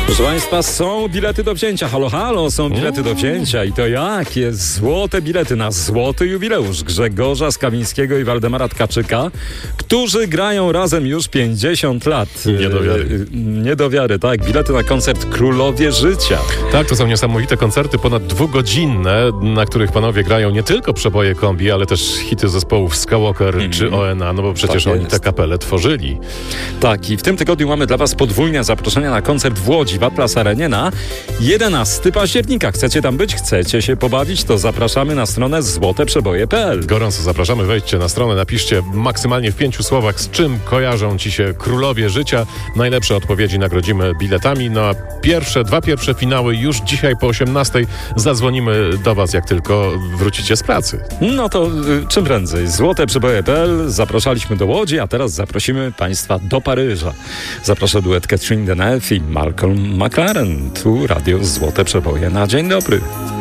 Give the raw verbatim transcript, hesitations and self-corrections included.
Proszę Państwa, są bilety do wzięcia. Halo, halo, są bilety do wzięcia. I to jakie? Złote bilety na złoty jubileusz Grzegorza Skawińskiego i Waldemara Tkaczyka, którzy grają razem już pięćdziesiąt lat. Nie do wiary. Nie do wiary, tak. Bilety na koncert Królowie Życia. Tak, to są niesamowite koncerty, ponad dwugodzinne, na których panowie grają nie tylko przeboje kombi, ale też hity zespołów Skywalker mm. czy O N A, no bo przecież tak oni tę kapelę tworzyli. Tak, i w tym tygodniu mamy dla Was podwójne zaproszenia na koncert w Łodzi w Atlas Arenie na jedenastego października. Chcecie tam być? Chcecie się pobawić? To zapraszamy na stronę złote przeboje kropka p l. Gorąco zapraszamy, wejdźcie na stronę, napiszcie maksymalnie w pięciu słowach, z czym kojarzą Ci się Królowie Życia. Najlepsze odpowiedzi nagrodzimy biletami. No a pierwsze, dwa pierwsze finały już dzisiaj po osiemnastej zadzwonimy do Was, jak tylko wrócicie z pracy. No to y, czym prędzej. złote przeboje kropka p l. Zapraszaliśmy do Łodzi, a teraz zaprosimy Państwa do Paryża. Zaprasza duet Catherine Deneuve i Malcolm McLaren. Tu Radio Złote Przeboje na dzień dobry.